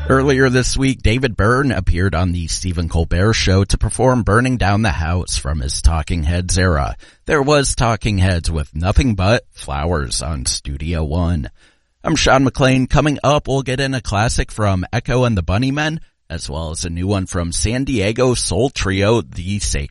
Earlier this week, David Byrne appeared on the Stephen Colbert Show to perform Burning Down the House from his Talking Heads era. There was Talking Heads with Nothing But Flowers on Studio One. I'm Sean McLean. Coming up, we'll get in a classic from Echo and the Bunnymen, as well as a new one from San Diego soul trio, The Sacred